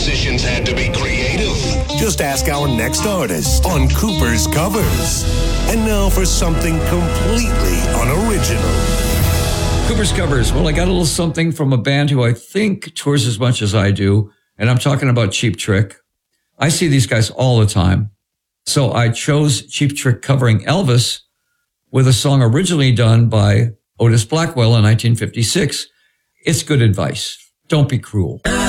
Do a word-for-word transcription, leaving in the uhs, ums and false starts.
musicians had to be creative? Just ask our next artist on Cooper's Covers. And now for something completely unoriginal. Cooper's Covers. Well, I got a little something from a band who I think tours as much as I do, and I'm talking about Cheap Trick. I see these guys all the time. So I chose Cheap Trick covering Elvis with a song originally done by Otis Blackwell in nineteen fifty-six. It's good advice. Don't be cruel.